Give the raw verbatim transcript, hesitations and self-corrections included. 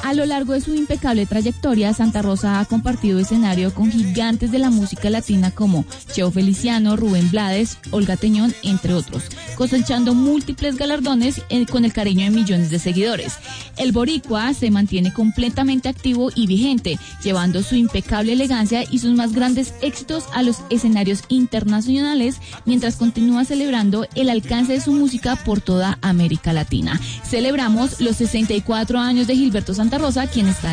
A lo largo de su impecable trayectoria, Santa Rosa ha compartido escenario con gigantes de la música latina como Cheo Feliciano, Rubén Blades, Olga Tañón, entre otros, cosechando múltiples galardones eh, con el cariño de millones de seguidores. El boricua se mantiene completamente activo y vigente, llevando su impecable elegancia y sus más grandes éxitos a los escenarios internacionales, mientras continúa celebrando el alcance de su música por toda América Latina. Celebramos los sesenta y cuatro años de Gilberto Santa Rosa, quien está